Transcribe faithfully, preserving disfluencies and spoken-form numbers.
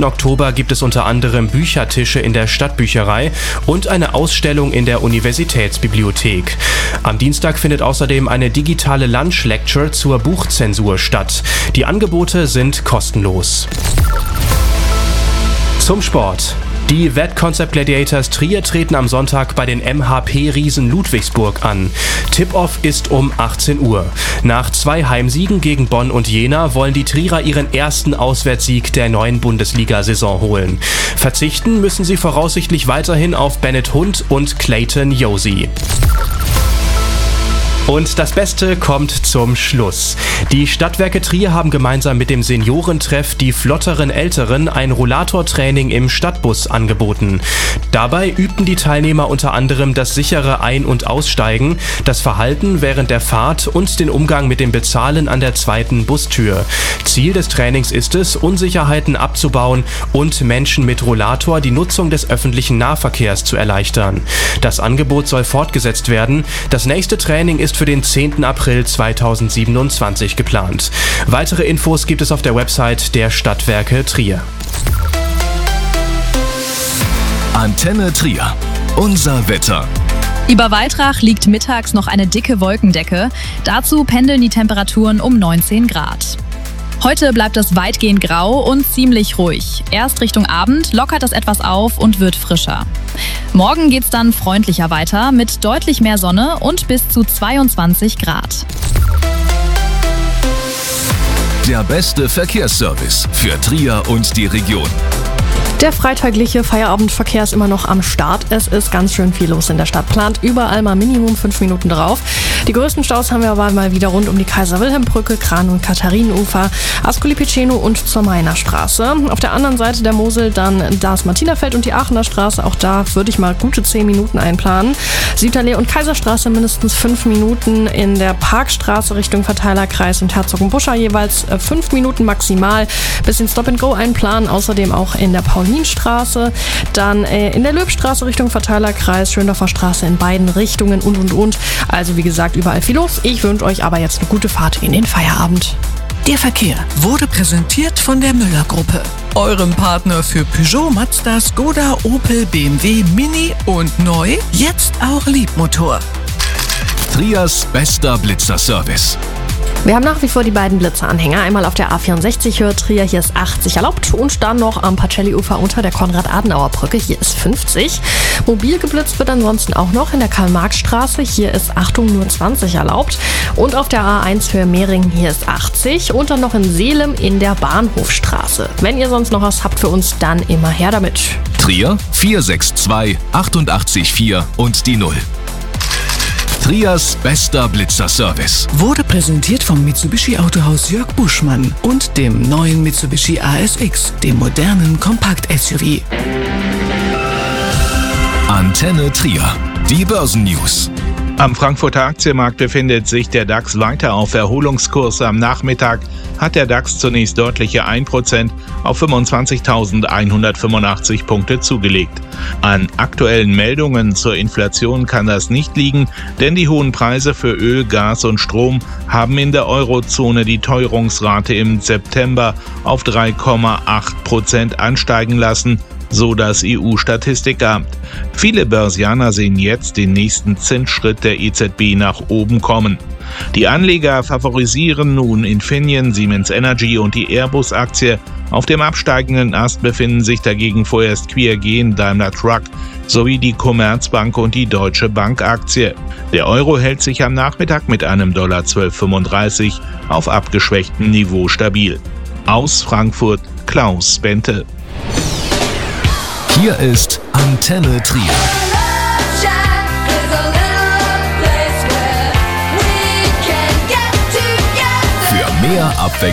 zehnten Oktober gibt es unter anderem Büchertische in der Stadtbücherei und eine Ausstellung in der Universitätsbibliothek. Am Dienstag findet außerdem eine digitale Lunch Lecture zur Buchzensur statt. Die Angebote sind kostenlos. Zum Sport. Die Vet Concept Gladiators Trier treten am Sonntag bei den M H P-Riesen Ludwigsburg an. Tip-Off ist um achtzehn Uhr. Nach zwei Heimsiegen gegen Bonn und Jena wollen die Trierer ihren ersten Auswärtssieg der neuen Bundesliga-Saison holen. Verzichten müssen sie voraussichtlich weiterhin auf Bennett Hund und Clayton Josie. Und das Beste kommt zum Schluss. Die Stadtwerke Trier haben gemeinsam mit dem Seniorentreff Die flotteren Älteren ein Rollatortraining im Stadtbus angeboten. Dabei übten die Teilnehmer unter anderem das sichere Ein- und Aussteigen, das Verhalten während der Fahrt und den Umgang mit dem Bezahlen an der zweiten Bustür. Ziel des Trainings ist es, Unsicherheiten abzubauen und Menschen mit Rollator die Nutzung des öffentlichen Nahverkehrs zu erleichtern. Das Angebot soll fortgesetzt werden. Das nächste Training ist für den zehnten April zweitausendsiebenundzwanzig geplant. Weitere Infos gibt es auf der Website der Stadtwerke Trier. Antenne Trier. Unser Wetter. Über Waldrach liegt mittags noch eine dicke Wolkendecke. Dazu pendeln die Temperaturen um neunzehn Grad. Heute bleibt es weitgehend grau und ziemlich ruhig. Erst Richtung Abend lockert es etwas auf und wird frischer. Morgen geht's dann freundlicher weiter mit deutlich mehr Sonne und bis zu zweiundzwanzig Grad. Der beste Verkehrsservice für Trier und die Region. Der freitagliche Feierabendverkehr ist immer noch am Start. Es ist ganz schön viel los in der Stadt. Plant überall mal Minimum fünf Minuten drauf. Die größten Staus haben wir aber mal wieder rund um die Kaiser-Wilhelm-Brücke, Kran- und Katharinenufer, Ascoli Piceno und zur Mainer Straße. Auf der anderen Seite der Mosel dann das Martinerfeld und die Aachener Straße. Auch da würde ich mal gute zehn Minuten einplanen. Süderlee und Kaiserstraße mindestens fünf Minuten. In der Parkstraße Richtung Verteilerkreis und Herzogenbuschar jeweils fünf Minuten maximal. Bisschen Stop-and-Go einplanen. Außerdem auch in der Paulinstraße. Dann äh, in der Löbstraße Richtung Verteilerkreis, Schöndorfer Straße in beiden Richtungen und und und. Also wie gesagt, überall viel los. Ich wünsche euch aber jetzt eine gute Fahrt in den Feierabend. Der Verkehr wurde präsentiert von der Müller-Gruppe, eurem Partner für Peugeot, Mazda, Skoda, Opel, B M W, Mini und neu, jetzt auch Liebmotor. Triers bester Blitzerservice. Wir haben nach wie vor die beiden Blitzeranhänger. Einmal auf der A vierundsechzig Höhe Trier, hier ist achtzig erlaubt. Und dann noch am Pacelli-Ufer unter der Konrad-Adenauer-Brücke, hier ist fünfzig. Mobil geblitzt wird ansonsten auch noch in der Karl-Marx-Straße, hier ist Achtung nur zwanzig erlaubt. Und auf der A eins Höhe Mehringen, hier ist achtzig. Und dann noch in Seelem in der Bahnhofstraße. Wenn ihr sonst noch was habt für uns, dann immer her damit. Trier vier sechs zwei acht acht vier und die null. Triers bester Blitzerservice. Wurde präsentiert vom Mitsubishi Autohaus Jörg Buschmann und dem neuen Mitsubishi A S X, dem modernen Kompakt-S U V. Antenne Trier. Die Börsennews. Am Frankfurter Aktienmarkt befindet sich der DAX weiter auf Erholungskurs. Am Nachmittag hat der DAX zunächst deutliche ein Prozent auf fünfundzwanzigtausendeinhundertfünfundachtzig Punkte zugelegt. An aktuellen Meldungen zur Inflation kann das nicht liegen, denn die hohen Preise für Öl, Gas und Strom haben in der Eurozone die Teuerungsrate im September auf drei Komma acht Prozent ansteigen lassen, so das E U-Statistikamt. Viele Börsianer sehen jetzt den nächsten Zinsschritt der E Z B nach oben kommen. Die Anleger favorisieren nun Infineon, Siemens Energy und die Airbus-Aktie. Auf dem absteigenden Ast befinden sich dagegen vorerst Q R G, Daimler Truck sowie die Commerzbank und die Deutsche Bank-Aktie. Der Euro hält sich am Nachmittag mit einem Dollar zwölf Komma fünfunddreißig auf abgeschwächtem Niveau stabil. Aus Frankfurt, Klaus Bente. Hier ist Antenne Trier. Für mehr Abwechslung